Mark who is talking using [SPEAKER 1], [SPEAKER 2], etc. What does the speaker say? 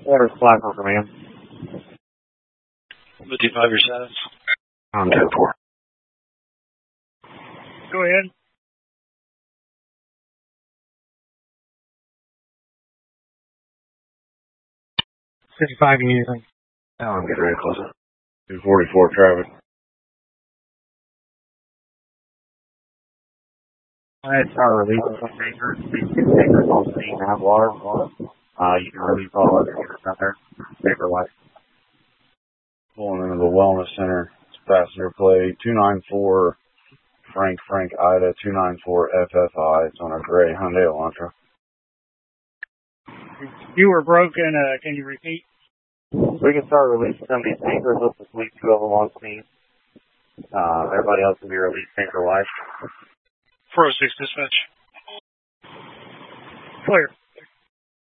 [SPEAKER 1] Order flag for command.
[SPEAKER 2] 55 your status.
[SPEAKER 3] I'm 10-4.
[SPEAKER 4] Go ahead.
[SPEAKER 1] $55, you need anything?
[SPEAKER 3] Now I'm getting ready to close it.
[SPEAKER 5] 244 traffic.
[SPEAKER 1] Alright, start releasing some tankers. These two tankers on scene have water. You can release all other tankers out there. Tanker life.
[SPEAKER 5] Pulling into the wellness center. It's passenger plate 294 Frank Ida 294 FFI. It's on a gray Hyundai Elantra.
[SPEAKER 4] You were broken. Can you repeat?
[SPEAKER 1] We can start releasing some of these tankers. Let's just leave 2 of them on scene. Everybody else can be released tanker life.
[SPEAKER 2] 406 dispatch.
[SPEAKER 4] Clear.